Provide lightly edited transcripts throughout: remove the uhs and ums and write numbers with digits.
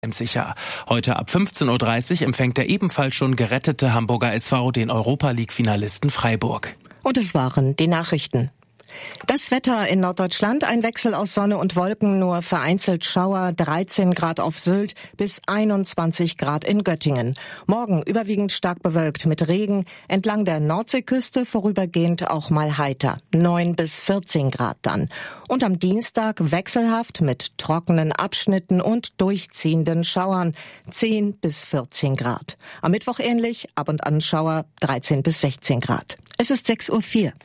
Sicher. Heute ab 15:30 Uhr empfängt der ebenfalls schon gerettete Hamburger SV den Europa-League-Finalisten Freiburg. Und es waren die Nachrichten. Das Wetter in Norddeutschland, ein Wechsel aus Sonne und Wolken, nur vereinzelt Schauer, 13 Grad auf Sylt bis 21 Grad in Göttingen. Morgen überwiegend stark bewölkt mit Regen, entlang der Nordseeküste vorübergehend auch mal heiter, 9 bis 14 Grad dann. Und am Dienstag wechselhaft mit trockenen Abschnitten und durchziehenden Schauern, 10 bis 14 Grad. Am Mittwoch ähnlich, ab und an Schauer, 13 bis 16 Grad. Es ist 6:04 Uhr.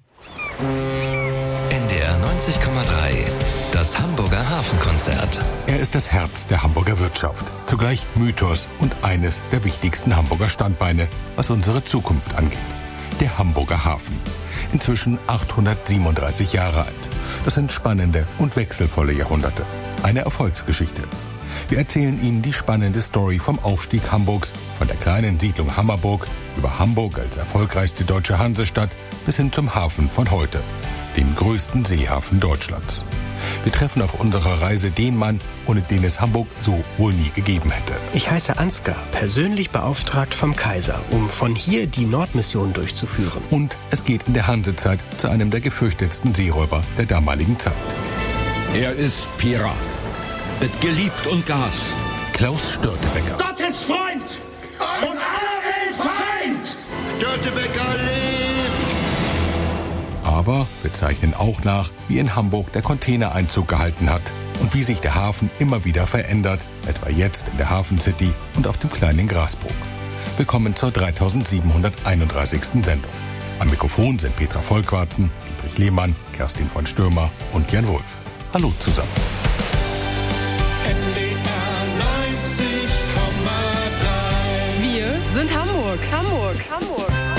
NDR 90,3, das Hamburger Hafenkonzert. Er ist das Herz der Hamburger Wirtschaft, zugleich Mythos und eines der wichtigsten Hamburger Standbeine, was unsere Zukunft angeht. Der Hamburger Hafen. Inzwischen 837 Jahre alt. Das sind spannende und wechselvolle Jahrhunderte. Eine Erfolgsgeschichte. Wir erzählen Ihnen die spannende Story vom Aufstieg Hamburgs, von der kleinen Siedlung Hammerburg über Hamburg als erfolgreichste deutsche Hansestadt bis hin zum Hafen von heute, dem größten Seehafen Deutschlands. Wir treffen auf unserer Reise den Mann, ohne den es Hamburg so wohl nie gegeben hätte. Ich heiße Ansgar, persönlich beauftragt vom Kaiser, um von hier die Nordmission durchzuführen. Und es geht in der Hansezeit zu einem der gefürchtetsten Seeräuber der damaligen Zeit. Er ist Pirat, wird geliebt und gehasst. Klaus Störtebeker. Gottes Freund und aller Welt Feind! Störtebeker lebt! Aber wir zeichnen auch nach, wie in Hamburg der Container Einzug gehalten hat und wie sich der Hafen immer wieder verändert, etwa jetzt in der Hafen City und auf dem kleinen Grasbrook. Willkommen zur 3731. Sendung. Am Mikrofon sind Petra Vollquarzen, Dietrich Lehmann, Kerstin von Stürmer und Jan Wulff. Hallo zusammen. Wir sind Hamburg. Hamburg.